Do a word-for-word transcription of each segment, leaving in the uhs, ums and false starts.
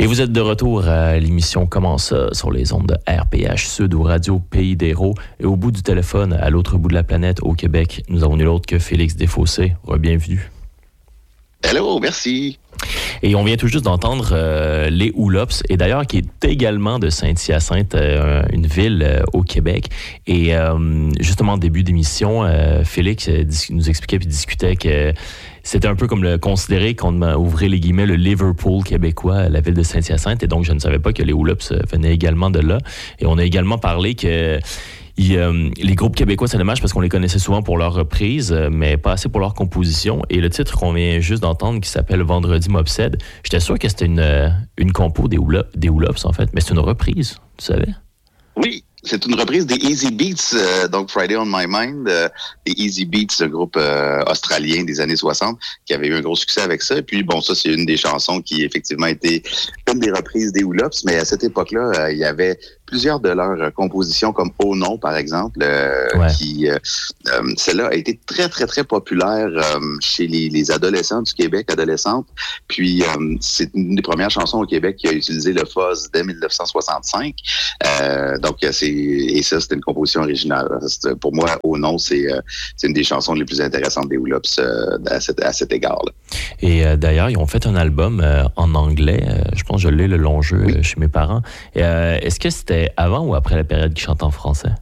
Et vous êtes de retour à l'émission Comment ça sur les ondes de R P H Sud ou Radio Pays d'Hérault. Et au bout du téléphone, à l'autre bout de la planète, au Québec, nous avons nul autre que Félix Desfossés. Bienvenue. Hello, merci. Et on vient tout juste d'entendre euh, les Hoolops, et d'ailleurs qui est également de Saint-Hyacinthe, euh, une ville euh, au Québec. Et euh, justement, en début d'émission, euh, Félix euh, nous expliquait puis discutait que c'était un peu comme le considéré qu'on ouvrait les guillemets le Liverpool québécois, la ville de Saint-Hyacinthe. Et donc, je ne savais pas que les Hoolops venaient également de là. Et on a également parlé que Il, euh, les groupes québécois, c'est dommage parce qu'on les connaissait souvent pour leur reprise, mais pas assez pour leur composition. Et le titre qu'on vient juste d'entendre, qui s'appelle Vendredi m'obsède, j'étais sûr que c'était une, une compo des Hoolops, des Hoolops, en fait, mais c'est une reprise, tu savais? Oui, c'est une reprise des Easy Beats, euh, donc Friday on My Mind. Euh, les Easy Beats, un groupe euh, australien des années soixante, qui avait eu un gros succès avec ça. Et puis, bon, ça, c'est une des chansons qui, effectivement, était une des reprises des Hoolops. Mais à cette époque-là, euh, il y avait plusieurs de leurs euh, compositions, comme Oh non, par exemple, euh, ouais. qui, euh, euh, celle-là a été très, très, très populaire euh, chez les, les adolescents du Québec, adolescentes. Puis, euh, c'est une des premières chansons au Québec qui a utilisé le fuzz dès dix-neuf cent soixante-cinq. Euh, donc, c'est, et ça, c'était une composition originale. C'est, pour moi, Oh non, c'est, euh, c'est une des chansons les plus intéressantes des Hoolops euh, à, cet, à cet égard-là. Et euh, d'ailleurs, ils ont fait un album euh, en anglais. Euh, je pense que je l'ai, le long jeu, oui. euh, chez mes parents. Et, euh, est-ce que c'était avant ou après la période qu'ils chantent en français?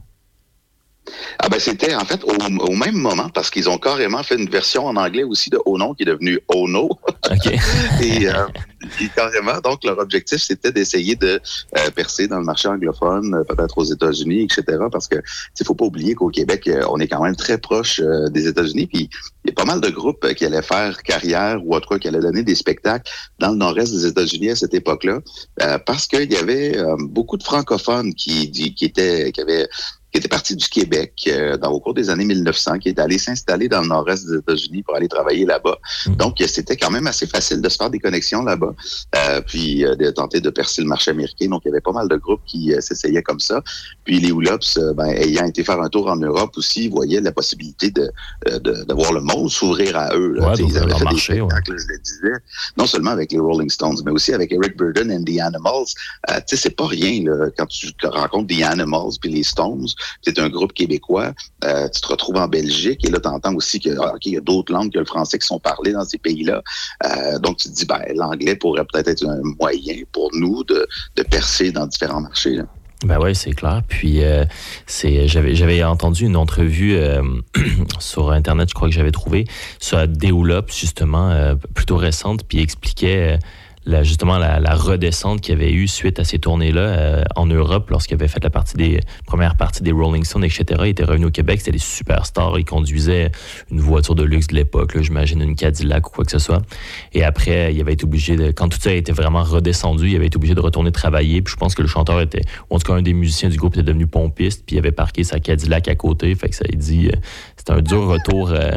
Ah ben c'était en fait au, au même moment, parce qu'ils ont carrément fait une version en anglais aussi de Oh non, qui est devenue Oh no. Okay. et, euh, et carrément, donc leur objectif, c'était d'essayer de euh, percer dans le marché anglophone, peut-être aux États-Unis, et cetera. Parce que il faut pas oublier qu'au Québec, on est quand même très proche euh, des États-Unis. Puis il y a pas mal de groupes qui allaient faire carrière, ou en tout cas qui allaient donner des spectacles dans le nord-est des États-Unis à cette époque-là, euh, parce qu'il y avait euh, beaucoup de francophones qui, qui étaient, qui avaient qui était parti du Québec euh, dans, au cours des années mille neuf cents, qui est allé s'installer dans le nord-est des États-Unis pour aller travailler là-bas. Mmh. Donc, c'était quand même assez facile de se faire des connexions là-bas, euh, puis euh, de tenter de percer le marché américain. Donc, il y avait pas mal de groupes qui euh, s'essayaient comme ça. Puis les Hoolops, euh, ben, ayant été faire un tour en Europe aussi, voyaient la possibilité de, de, de voir le monde s'ouvrir à eux. Là. Ouais, ils avaient fait marché, des spectacles, ouais. Je le disais, non seulement avec les Rolling Stones, mais aussi avec Eric Burdon and the Animals. Euh, tu sais, c'est pas rien là, quand tu rencontres The Animals puis les Stones. C'est un groupe québécois, euh, tu te retrouves en Belgique et là, tu entends aussi qu'il okay, y a d'autres langues que le français qui sont parlées dans ces pays-là. Euh, donc, tu te dis, ben, l'anglais pourrait peut-être être un moyen pour nous de, de percer dans différents marchés. Là. Ben oui, c'est clair. Puis, euh, c'est, j'avais, j'avais entendu une entrevue euh, sur Internet, je crois que j'avais trouvé, sur des Hoolops, justement, euh, plutôt récente, puis il expliquait... Euh, La, justement la, la redescente qu'il y avait eu suite à ces tournées-là euh, en Europe, lorsqu'il avait fait la partie des première partie des Rolling Stones, et cetera. Il était revenu au Québec, c'était des superstars. Il conduisait une voiture de luxe de l'époque, là, j'imagine une Cadillac ou quoi que ce soit. Et après, il avait été obligé de... Quand tout ça était vraiment redescendu, il avait été obligé de retourner travailler. Puis je pense que le chanteur était... Ou en tout cas, un des musiciens du groupe était devenu pompiste, puis il avait parqué sa Cadillac à côté. Fait que ça a dit... Euh, c'était un dur retour euh,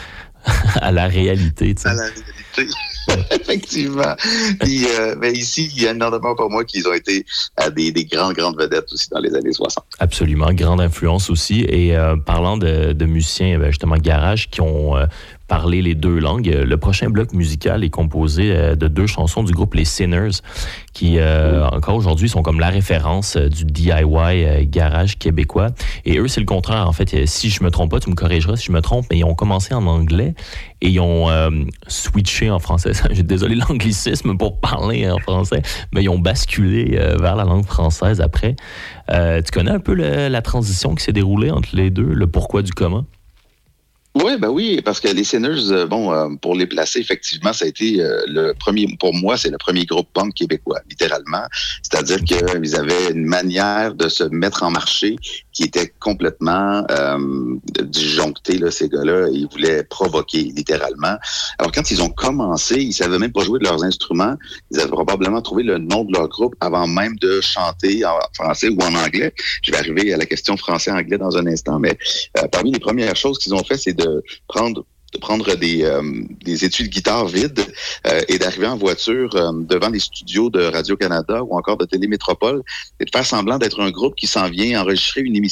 à la réalité. T'sais. À la réalité. Effectivement. Puis, euh, mais ici, il y a énormément pour moi qu'ils ont été euh, des, des grandes, grandes vedettes aussi dans les années soixante. Absolument, grande influence aussi. Et euh, parlant de, de musiciens, justement, garage, qui ont euh, parlé les deux langues, le prochain bloc musical est composé euh, de deux chansons du groupe Les Sinners, qui, euh, encore aujourd'hui, sont comme la référence euh, du D I Y euh, garage québécois. Et eux, c'est le contraire, en fait. Si je me trompe pas, tu me corrigeras si je me trompe, mais ils ont commencé en anglais et ils ont euh, switché en français. J'ai désolé l'anglicisme pour parler en français, mais ils ont basculé euh, vers la langue française après. Euh, tu connais un peu le, la transition qui s'est déroulée entre les deux, le pourquoi du comment? Oui, ben oui, parce que les Sinners, bon, euh, pour les placer, effectivement, ça a été euh, le premier, pour moi, c'est le premier groupe punk québécois, littéralement. C'est-à-dire qu'ils avaient une manière de se mettre en marché qui était complètement euh, disjonctée, là, ces gars-là. Ils voulaient provoquer, littéralement. Alors, quand ils ont commencé, ils savaient même pas jouer de leurs instruments. Ils avaient probablement trouvé le nom de leur groupe avant même de chanter en français ou en anglais. Je vais arriver à la question français-anglais dans un instant, mais euh, parmi les premières choses qu'ils ont fait, c'est de de prendre de prendre des, euh, des étuis de guitare vides euh, et d'arriver en voiture euh, devant les studios de Radio-Canada ou encore de Télémétropole et de faire semblant d'être un groupe qui s'en vient enregistrer une émission.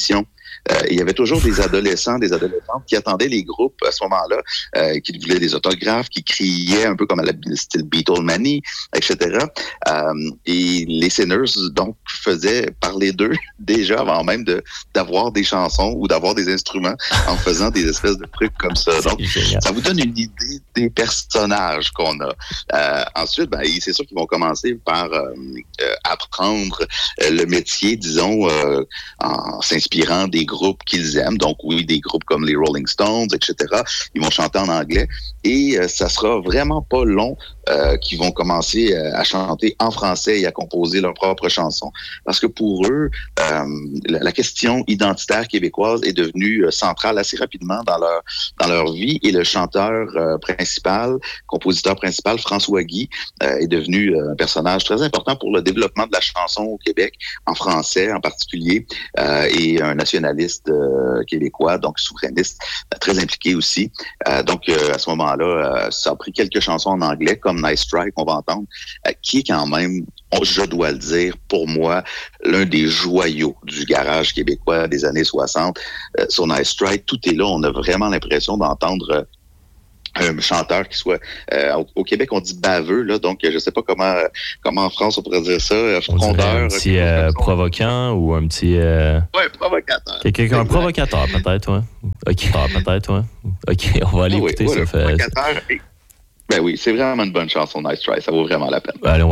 Euh, il y avait toujours des adolescents, des adolescentes qui attendaient les groupes à ce moment-là, euh, qui voulaient des autographes, qui criaient un peu comme à la style Beatlemania, et cetera. Euh, et les Sinners, donc, faisaient parler d'eux déjà avant même de, d'avoir des chansons ou d'avoir des instruments en faisant des espèces de trucs comme ça. Donc, ça vous donne une idée des personnages qu'on a. Euh, ensuite, ben, c'est sûr qu'ils vont commencer par euh, euh, apprendre euh, le métier, disons, euh, en s'inspirant des groupes qu'ils aiment. Donc, oui, des groupes comme les Rolling Stones, et cetera. Ils vont chanter en anglais et euh, ça sera vraiment pas long euh, qu'ils vont commencer euh, à chanter en français et à composer leurs propres chansons. Parce que pour eux, euh, la, la question identitaire québécoise est devenue euh, centrale assez rapidement dans leur dans leur vie et le chanteur euh, principal, compositeur principal, François Guy, euh, est devenu euh, un personnage très important pour le développement de la chanson au Québec, en français en particulier, euh, et un nationaliste euh, québécois, donc souverainiste, euh, très impliqué aussi. Euh, donc, euh, à ce moment-là, euh, ça a pris quelques chansons en anglais, comme Nice Strike, on va entendre, euh, qui est quand même, je dois le dire, pour moi, l'un des joyaux du garage québécois des années soixante. Euh, sur Nice Strike, tout est là. On a vraiment l'impression d'entendre euh, un chanteur qui soit euh, au, au Québec on dit baveux là, donc je sais pas comment comment en France on pourrait dire ça, euh, frondeur, un petit euh, provoquant ou un petit euh... ouais, provocateur, quelqu'un un provocateur peut-être, ouais. Ok, ah, peut-être, ouais. Ok, on va aller ah, écouter oui, ça. Ouais, fait... provocateur et... ben oui, c'est vraiment une bonne chanson Nice Try, ça vaut vraiment la peine. Allez,